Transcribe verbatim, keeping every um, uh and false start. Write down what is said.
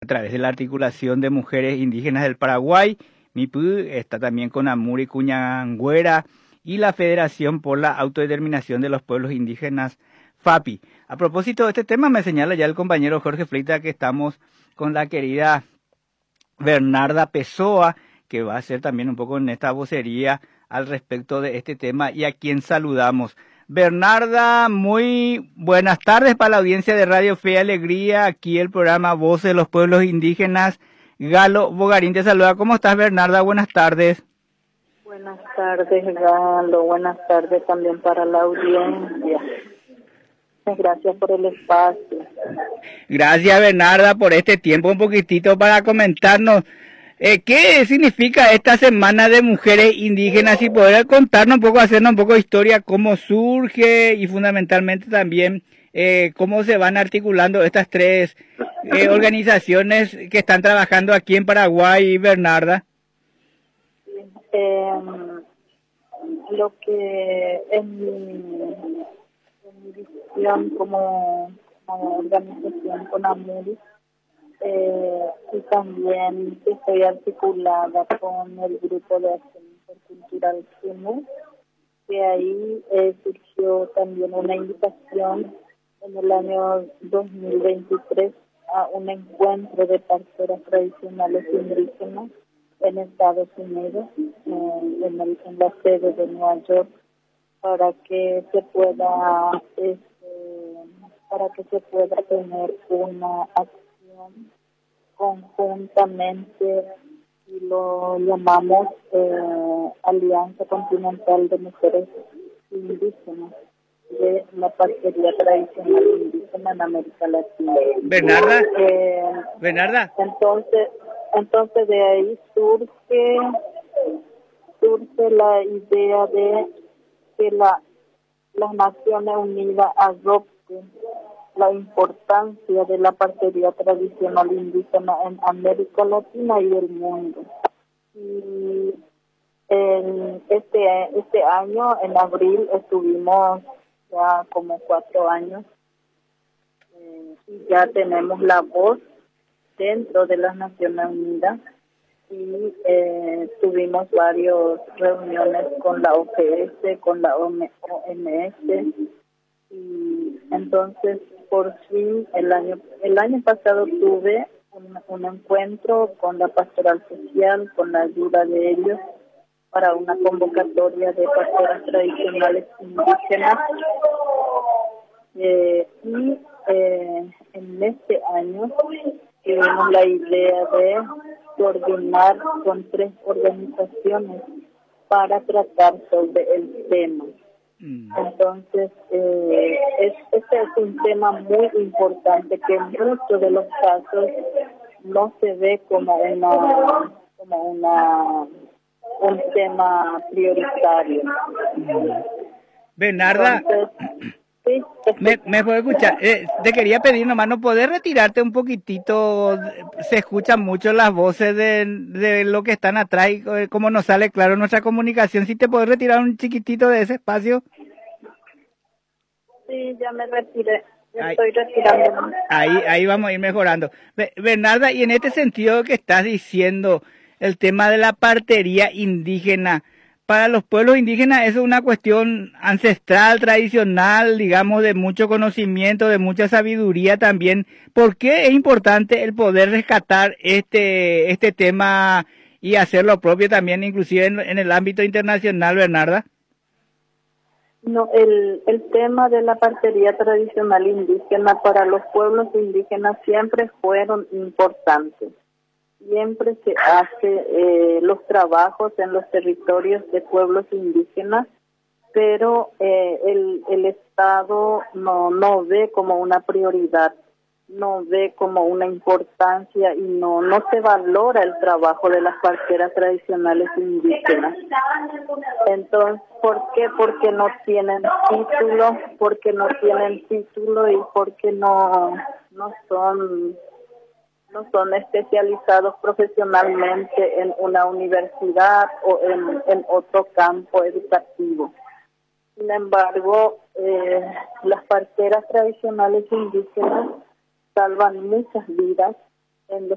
través de la Articulación de Mujeres Indígenas del Paraguay, M I P U, está también con Amuri Cuñangüera y la Federación por la Autodeterminación de los Pueblos Indígenas, FAPI. A propósito de este tema, me señala ya el compañero Jorge Fleita que estamos con la querida Bernarda Pessoa, que va a ser también un poco en esta vocería al respecto de este tema y a quien saludamos. Bernarda, muy buenas tardes para la audiencia de Radio Fe y Alegría, aquí el programa Voces de los Pueblos Indígenas. Galo Bogarín te saluda. ¿Cómo estás, Bernarda? Buenas tardes. Buenas tardes, Galo. Buenas tardes también para la audiencia. Gracias por el espacio. Gracias, Bernarda, por este tiempo, un poquitito para comentarnos eh, qué significa esta Semana de Mujeres Indígenas y poder contarnos un poco, hacernos un poco de historia, cómo surge y fundamentalmente también eh, cómo se van articulando estas tres eh, organizaciones que están trabajando aquí en Paraguay, Bernarda. Eh, lo que en mi, en mi visión como, como organización con Amuri, eh, y también estoy articulada con el grupo de acción intercultural C I M U, que ahí eh, surgió también una invitación en el año dos mil veintitrés a un encuentro de parceras tradicionales indígenas en Estados Unidos, eh, en, el, en la sede de Nueva York, para que se pueda este, para que se pueda tener una acción conjuntamente, y lo llamamos eh, Alianza Continental de Mujeres Indígenas de la parcería tradicional indígena en América Latina. Bernarda, eh, Bernarda. Entonces, entonces de ahí surge surge la idea de que la las Naciones Unidas adopten la importancia de la parcería tradicional indígena en América Latina y el mundo. Y en este este año, en abril, estuvimos ya como cuatro años eh, y ya tenemos la voz dentro de las Naciones Unidas y eh, tuvimos varias reuniones con la O P S, con la O M S, y entonces por fin el año el año pasado tuve un, un encuentro con la pastoral social, con la ayuda de ellos, para una convocatoria de pastoras tradicionales indígenas, eh, y eh, en este año tuvimos la idea de coordinar con tres organizaciones para tratar sobre el tema. Entonces, eh, es, este es un tema muy importante que en muchos de los casos no se ve como una como una un tema prioritario. Bernarda, Entonces, sí, me, me puedo escuchar. Eh, te quería pedir nomás, ¿no podés retirarte un poquitito? Se escuchan mucho las voces de, de lo que están atrás y eh, como no sale claro nuestra comunicación. ¿Sí te podés retirar un chiquitito de ese espacio? Sí, ya me retiré. Ya Ahí, estoy retirando. ahí, ahí vamos a ir mejorando. Be- Bernarda, y en este sentido que estás diciendo, el tema de la partería indígena, para los pueblos indígenas eso es una cuestión ancestral, tradicional, digamos, de mucho conocimiento, de mucha sabiduría también. ¿Por qué es importante el poder rescatar este este tema y hacer lo propio también, inclusive en, en el ámbito internacional, Bernarda? No, el, el tema de la partería tradicional indígena para los pueblos indígenas siempre fueron importantes. Siempre se hace eh, los trabajos en los territorios de pueblos indígenas, pero eh, el, el Estado no, no ve como una prioridad, no ve como una importancia y no, no se valora el trabajo de las parteras tradicionales indígenas. Entonces, ¿por qué? Porque no tienen título, porque no tienen título y porque no, no son... no son especializados profesionalmente en una universidad o en, en otro campo educativo. Sin embargo, eh, las parteras tradicionales indígenas salvan muchas vidas en los